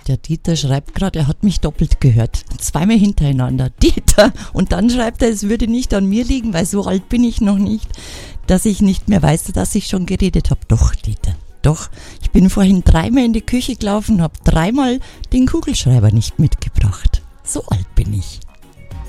Der Dieter schreibt gerade, er hat mich doppelt gehört. Zweimal hintereinander. Dieter! Und dann schreibt er, es würde nicht an mir liegen, weil so alt bin ich noch nicht, dass ich nicht mehr weiß, dass ich schon geredet habe. Doch, Dieter. Doch, ich bin vorhin 3-mal in die Küche gelaufen und habe 3-mal den Kugelschreiber nicht mitgebracht. So alt bin ich.